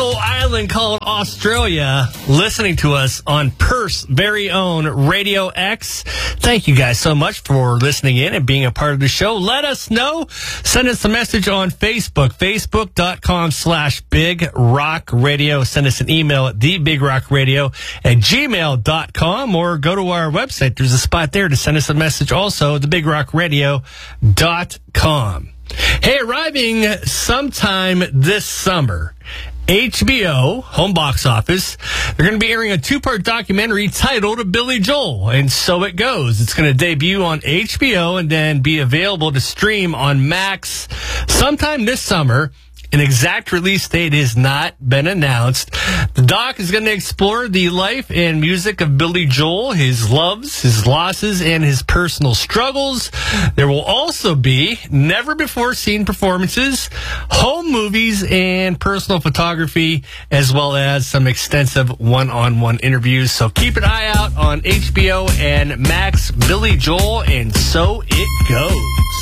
tropical island called Australia, listening to us on Perth's very own Radio X. Thank you guys so much for listening in and being a part of the show. Let us know. Send us a message on Facebook, facebook.com/Big Rock Radio. Send us an email at thebigrockradio@gmail.com or go to our website. There's a spot there to send us a message also, thebigrockradio.com. Hey, arriving sometime this summer, HBO, home box office, they're going to be airing a two-part documentary titled Billy Joel, and so it goes. It's going to debut on HBO and then be available to stream on Max sometime this summer. An exact release date has not been announced. The doc is going to explore the life and music of Billy Joel, his loves, his losses, and his personal struggles. There will also be never-before-seen performances, home movies, and personal photography, as well as some extensive one-on-one interviews. So keep an eye out on HBO and Max, Billy Joel, and so it goes.